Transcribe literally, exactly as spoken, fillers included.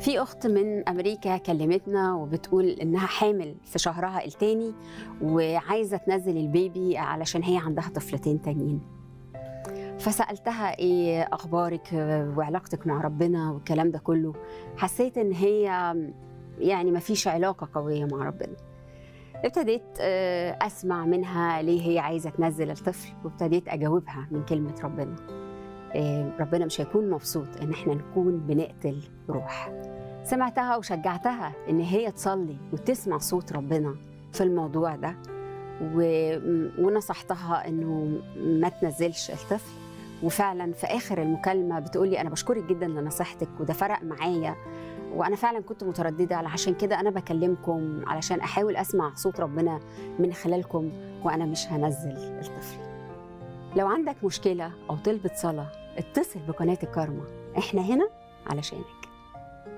في أخت من أمريكا كلمتنا وبتقول إنها حامل في شهرها التاني وعايزة تنزل البيبي علشان هي عندها طفلتين تانيين. فسألتها إيه أخبارك وعلاقتك مع ربنا والكلام ده كله. حسيت إن هي يعني مفيش علاقة قوية مع ربنا. ابتديت أسمع منها ليه هي عايزة تنزل الطفل، وابتديت أجاوبها من كلمة ربنا. ربنا مش هيكون مبسوط إن احنا نكون بنقتل روح. سمعتها وشجعتها إن هي تصلي وتسمع صوت ربنا في الموضوع ده، و... ونصحتها إنه ما تنزلش الطفل. وفعلا في آخر المكالمة بتقولي أنا بشكرك جدا لنصيحتك وده فرق معايا، وأنا فعلا كنت مترددة، علشان كده أنا بكلمكم علشان أحاول أسمع صوت ربنا من خلالكم، وأنا مش هنزل الطفل. لو عندك مشكلة أو طلبة صلاة اتصل بقناة الكارما، إحنا هنا علشانك.